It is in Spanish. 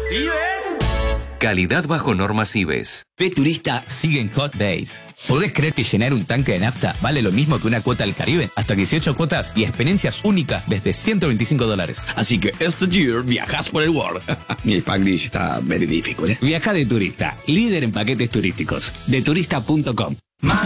Calidad bajo normas IBES. De Turista siguen Hot Days. ¿Podés creer que llenar un tanque de nafta vale lo mismo que una cuota al Caribe? Hasta 18 cuotas y experiencias únicas desde $125. Así que este year viajas por el world. Mi Spanglish está very difficult, Viaja de Turista, líder en paquetes turísticos. Deturista.com.